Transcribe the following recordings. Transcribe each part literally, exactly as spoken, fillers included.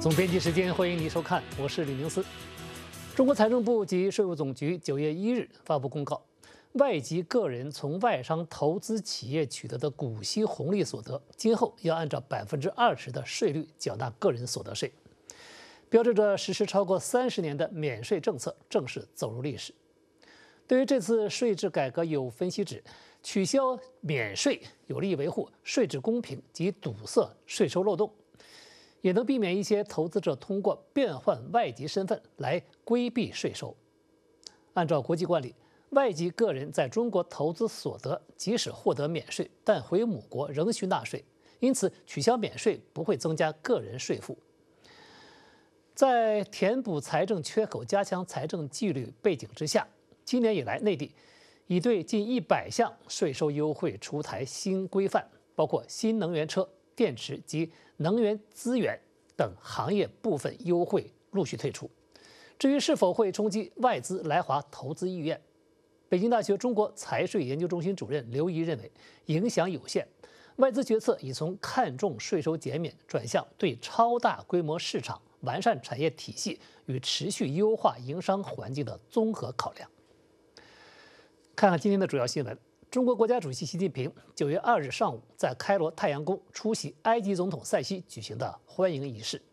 总编辑时间，欢迎您收看，我是李宁思。中国财政部及税务总局九月一日发布公告，外籍个人从外商投资企业取得的股息红利所得，今后要按照百分之二十的税率缴纳个人所得税，标志着实施超过三十年的免税政策正式走入历史。对于这次税制改革，有分析指，取消免税有利维护税制公平及堵塞税收漏洞，也能避免一些投资者通过变换外籍身份来规避税收。按照国际惯例，外籍个人在中国投资所得即使获得免税，但回母国仍需纳税，因此取消免税不会增加个人税负。在填补财政缺口、加强财政纪律背景之下，今年以来，内地已对近一百项税收优惠出台新规范，包括新能源车、电池及能源资源等行业部分优惠陆续退出。至于是否会冲击外资来华投资意愿，北京大学中国财税研究中心主任刘怡认为，影响有限。外资决策已从看重税收减免转向对超大规模市场、完善产业体系与持续优化营商环境的综合考量。看看今天的主要新闻。中国国家主席习近平九月二日上午在开罗太阳宫出席埃及总统塞西举行的欢迎仪式。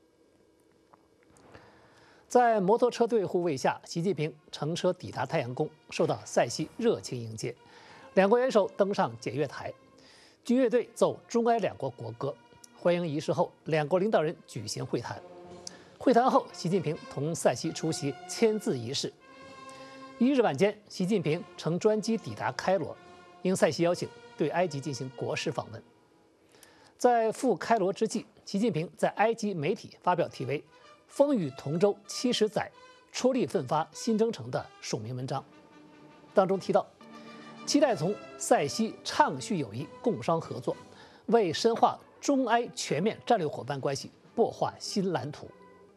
在摩托车队护卫下，习近平乘车抵达太阳宫，受到塞西热情迎接。两国元首登上检阅台，军乐队奏中埃两国国歌。欢迎仪式后，两国领导人举行会谈。会谈后，习近平同塞西出席签字仪式。一日晚间，习近平乘专机抵达开罗，应塞西邀请，对埃及进行国事访问。在赴开罗之际，习近平在埃及媒体发表题为《风雨同舟七十载，出力奋发新征程》的署名文章，当中提到，期待从塞西畅叙友谊、共商合作，为深化中埃全面战略伙伴关系擘画新蓝图。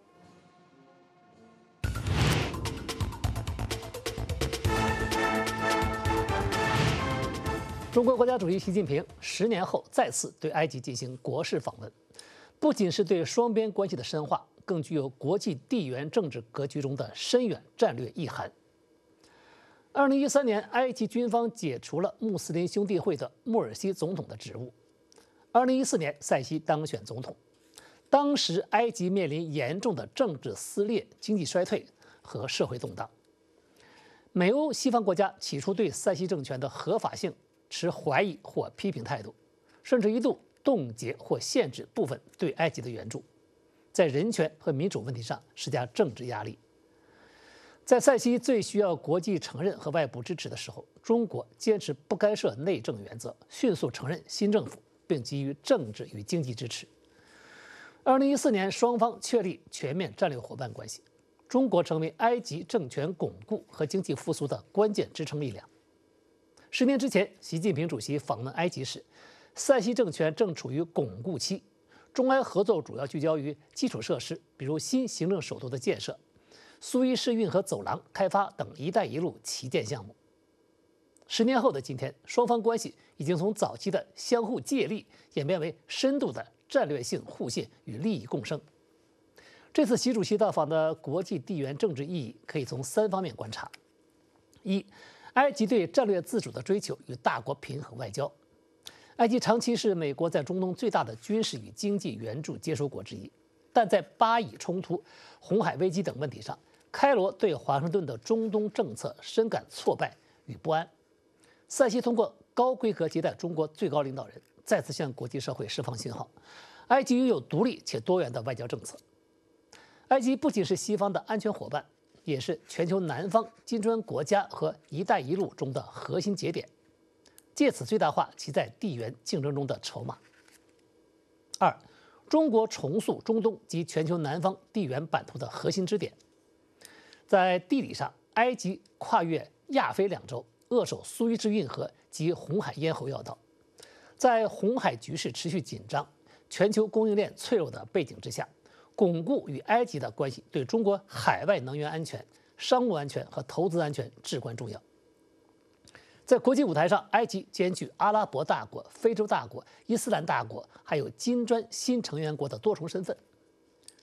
中国国家主席习近平十年后再次对埃及进行国事访问，不仅是对双边关系的深化，更具有国际地缘政治格局中的深远战略意涵。二零一三年，埃及军方解除了穆斯林兄弟会的穆尔西总统的职务。二零一四年，塞西当选总统，当时埃及面临严重的政治撕裂、经济衰退和社会动荡。美欧西方国家起初对塞西政权的合法性持怀疑或批评态度，甚至一度冻结或限制部分对埃及的援助，在人权和民主问题上施加政治压力。在塞西最需要国际承认和外部支持的时候，中国坚持不干涉内政原则，迅速承认新政府，并给予政治与经济支持。二零一四年，双方确立全面战略伙伴关系，中国成为埃及政权巩固和经济复苏的关键支撑力量。十年之前，习近平主席访问埃及时，塞西政权正处于巩固期，中埃合作主要聚焦于基础设施，比如新行政首都的建设、苏伊士运河走廊开发等“一带一路”旗舰项目。十年后的今天，双方关系已经从早期的相互借力演变为深度的战略性互信与利益共生。这次习主席到访的国际地缘政治意义可以从三方面观察：一、埃及对战略自主的追求与大国平衡外交。埃及长期是美国在中东最大的军事与经济援助接收国之一，但在巴以冲突、红海危机等问题上，开罗对华盛顿的中东政策深感挫败与不安。塞西通过高规格接待中国最高领导人，再次向国际社会释放信号：埃及拥有独立且多元的外交政策。埃及不仅是西方的安全伙伴，也是全球南方金砖国家和“一带一路”中的核心节点，借此最大化其在地缘竞争中的筹码。二、中国重塑中东及全球南方地缘版图的核心支点。在地理上，埃及跨越亚非两洲，扼守苏伊士运河及红海咽喉要道。在红海局势持续紧张、全球供应链脆弱的背景之下，巩固与埃及的关系对中国海外能源安全、商务安全和投资安全至关重要。在国际舞台上，埃及兼具阿拉伯大国、非洲大国、伊斯兰大国，还有金砖新成员国的多重身份。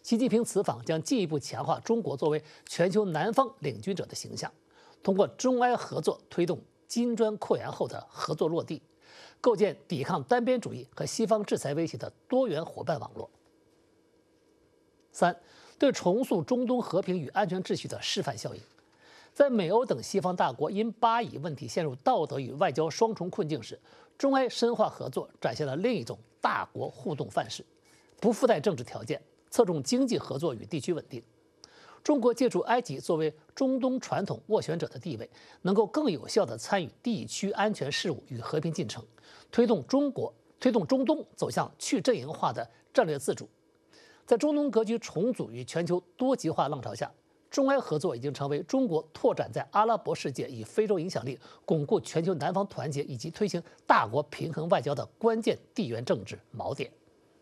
习近平此访将进一步强化中国作为全球南方领军者的形象，通过中埃合作推动金砖扩员后的合作落地，构建抵抗单边主义和西方制裁威胁的多元伙伴网络。三，对重塑中东和平与安全秩序的示范效应。在美欧等西方大国因巴以问题陷入道德与外交双重困境时，中埃深化合作展现了另一种大国互动范式，不附带政治条件，侧重经济合作与地区稳定。中国借助埃及作为中东传统斡旋者的地位，能够更有效地参与地区安全事务与和平进程，推动中国推动中东走向去阵营化的战略自主。在中东格局重组与全球多极化浪潮下，中埃合作已经成为中国拓展在阿拉伯世界以非洲影响力、巩固全球南方团结以及推行大国平衡外交的关键地缘政治锚点。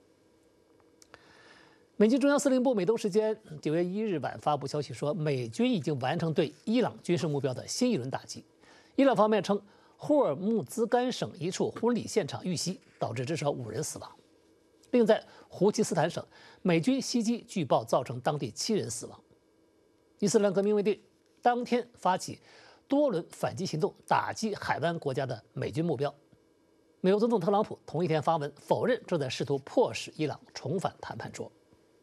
美军中央司令部美东时间九月一日晚发布消息说，美军已经完成对伊朗军事目标的新一轮打击。伊朗方面称，霍尔木兹干省一处婚礼现场遇袭，导致至少五人死亡。另在胡奇斯坦省，美军袭击据报造成当地七人死亡。伊斯兰革命卫队当天发起多轮反击行动，打击海湾国家的美军目标。美国总统特朗普同一天发文否认正在试图迫使伊朗重返谈判桌。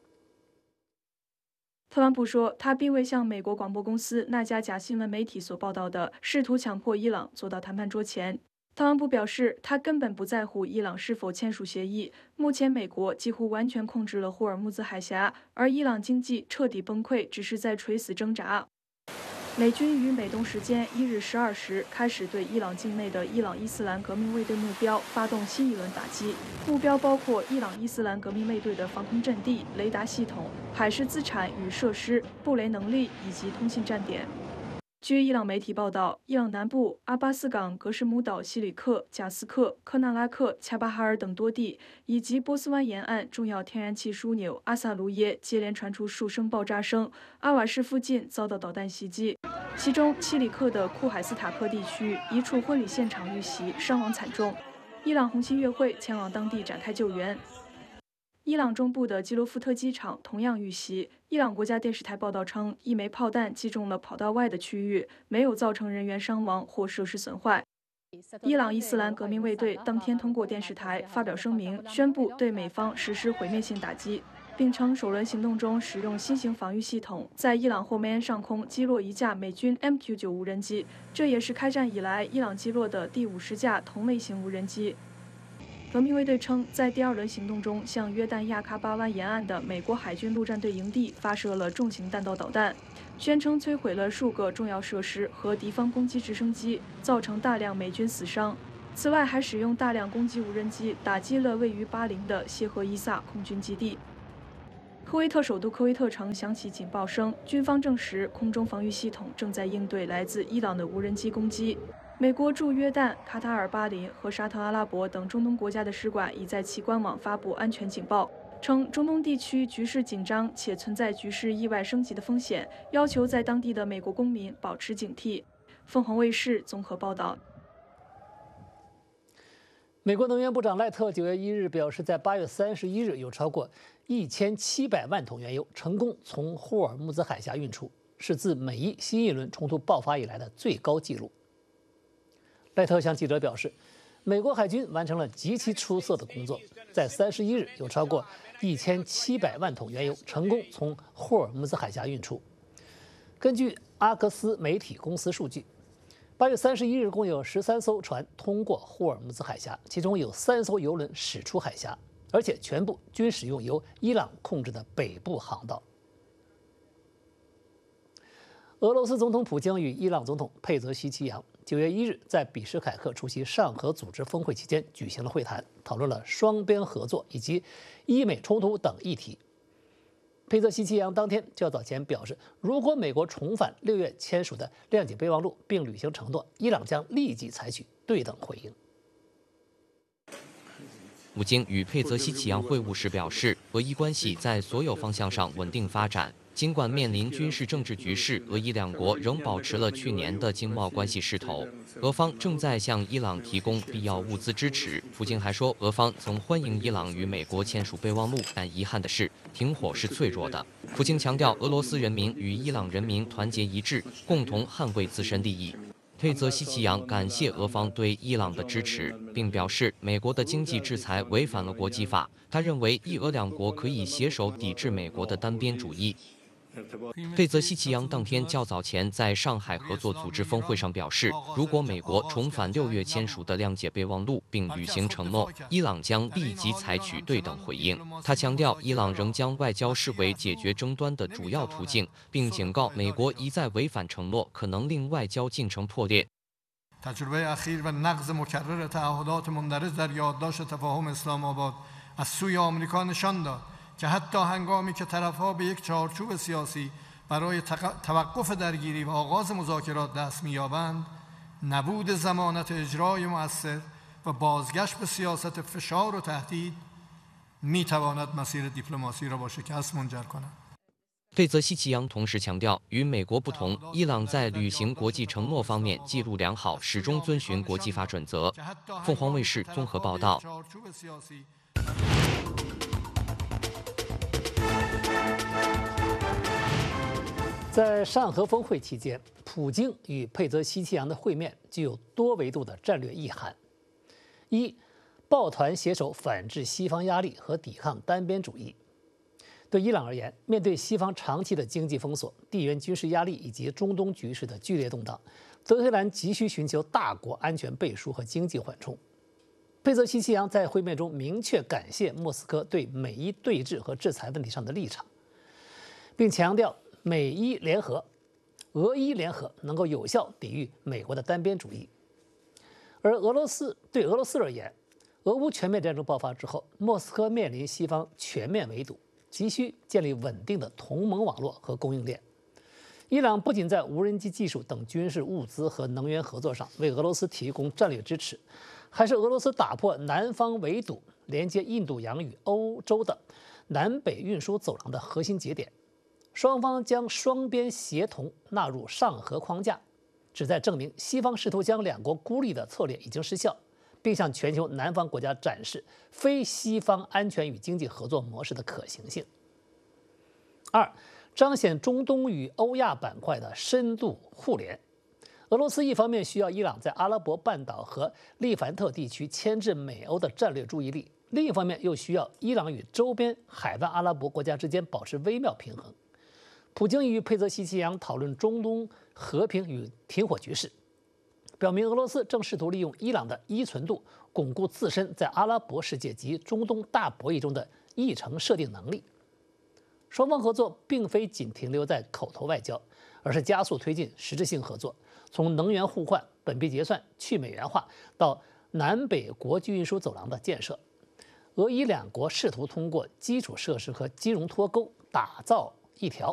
特朗普说，他并未像美国广播公司那家假新闻媒体所报道的，试图强迫伊朗坐到谈判桌前。特朗普表示，他根本不在乎伊朗是否签署协议。目前，美国几乎完全控制了霍尔木兹海峡，而伊朗经济彻底崩溃只是在垂死挣扎。美军于美东时间一日十二时开始对伊朗境内的伊朗伊斯兰革命卫队目标发动新一轮打击，目标包括伊朗伊斯兰革命卫队的防空阵地、雷达系统、海事资产与设施、布雷能力以及通信站点。据伊朗媒体报道，伊朗南部阿巴斯港、格什姆岛、西里克、贾斯克、科纳拉克、恰巴哈尔等多地，以及波斯湾沿岸重要天然气枢纽阿萨卢耶接连传出数声爆炸声，阿瓦市附近遭到导弹袭击。其中，西里克的库海斯塔克地区一处婚礼现场遇袭，伤亡惨重。伊朗红新月会前往当地展开救援。伊朗中部的基罗夫特机场同样遇袭。伊朗国家电视台报道称，一枚炮弹击中了跑道外的区域，没有造成人员伤亡或设施损坏。伊朗伊斯兰革命卫队当天通过电视台发表声明，宣布对美方实施毁灭性打击，并称首轮行动中使用新型防御系统，在伊朗后面上空击落一架美军 M Q 九 无人机，这也是开战以来伊朗击落的第五十架同类型无人机。革命卫队称，在第二轮行动中，向约旦亚喀巴湾沿岸的美国海军陆战队营地发射了重型弹道导弹，宣称摧毁了数个重要设施和敌方攻击直升机，造成大量美军死伤。此外，还使用大量攻击无人机打击了位于巴林的谢赫伊萨空军基地。科威特首都科威特城响起警报声，军方证实空中防御系统正在应对来自伊朗的无人机攻击。美国驻约旦、卡塔尔、巴林和沙特阿拉伯等中东国家的使馆已在其官网发布安全警报，称中东地区局势紧张且存在局势意外升级的风险，要求在当地的美国公民保持警惕。凤凰卫视综合报道。 美国能源部长赖特九月一日表示，在八月三十一日有超过一千七百万桶原油成功从霍尔木兹海峡运出，是自美伊新一轮冲突爆发以来的最高纪录。赖特向记者表示，美国海军完成了极其出色的工作，在三十一日有超过一千七百万桶原油成功从霍尔木兹海峡运出。根据阿格斯媒体公司数据，八月三十一日共有十三艘船通过霍尔木兹海峡，其中有三艘油轮驶出海峡，而且全部均使用由伊朗控制的北部航道。俄罗斯总统普京与伊朗总统佩泽西奇扬九月一日在比什凯克出席上合组织峰会期间举行了会谈，讨论了双边合作以及伊美冲突等议题。佩泽西奇扬当天较早前表示，如果美国重返六月签署的谅解备忘录并履行承诺，伊朗将立即采取对等回应。 普京与佩泽西奇扬会晤时表示，俄伊关系在所有方向上稳定发展。 尽管面临军事政治局势，俄伊两国仍保持了去年的经贸关系势头。俄方正在向伊朗提供必要物资支持。普京还说，俄方曾欢迎伊朗与美国签署备忘录，但遗憾的是，停火是脆弱的。普京强调，俄罗斯人民与伊朗人民团结一致，共同捍卫自身利益。佩泽西奇扬感谢俄方对伊朗的支持，并表示美国的经济制裁违反了国际法。他认为伊俄两国可以携手抵制美国的单边主义。佩泽西奇扬当天较早前在上海合作组织峰会上表示，如果美国重返六月签署的谅解备忘录并履行承诺，伊朗将立即采取对等回应。他强调，伊朗仍将外交视为解决争端的主要途径，并警告美国一再违反承诺可能令外交进程破裂。 تجربه اخیر و نقض مکرر تعهدات مندرج در یادداشت تفاهم اسلام آباد از سوی آمریکا نشان داد که حتی هنگامی که طرف‌ها به یک چارچوب سیاسی برای توقف درگیری و آغاز مذاکرات دست می‌یابند، نبود ضمانت اجرای مؤثر و بازگشت به سیاست فشار و تهدید می‌تواند مسیر دیپلماسی را با شکست منجر کند. 佩泽西奇扬同时强调，与美国不同，伊朗在履行国际承诺方面记录良好，始终遵循国际法准则。凤凰卫视综合报道。 在上合峰会期间，普京与佩泽西奇扬的会面具有多维度的战略意涵：一、抱团携手反制西方压力和抵抗单边主义。对伊朗而言，面对西方长期的经济封锁、地缘军事压力以及中东局势的剧烈动荡，德黑兰急需寻求大国安全背书和经济缓冲。佩泽西奇扬在会面中明确感谢莫斯科对美伊对峙和制裁问题上的立场，并强调美伊联合、俄伊联合能够有效抵御美国的单边主义。而俄罗斯对俄罗斯而言，俄乌全面战争爆发之后，莫斯科面临西方全面围堵，急需建立稳定的同盟网络和供应链。伊朗不仅在无人机技术等军事物资和能源合作上为俄罗斯提供战略支持，还是俄罗斯打破南方围堵、连接印度洋与欧洲的南北运输走廊的核心节点。双方将双边协同纳入上合框架，旨在证明西方试图将两国孤立的策略已经失效，并向全球南方国家展示非西方安全与经济合作模式的可行性。二、彰显中东与欧亚板块的深度互联。俄罗斯一方面需要伊朗在阿拉伯半岛和利凡特地区牵制美欧的战略注意力，另一方面又需要伊朗与周边海湾阿拉伯国家之间保持微妙平衡。普京与佩泽西奇扬讨论中东和平与停火局势，表明俄罗斯正试图利用伊朗的依存度，巩固自身在阿拉伯世界及中东大博弈中的议程设定能力。双方合作并非仅停留在口头外交，而是加速推进实质性合作，从能源互换、本币结算、去美元化到南北国际运输走廊的建设。俄伊两国试图通过基础设施和金融脱钩，打造一条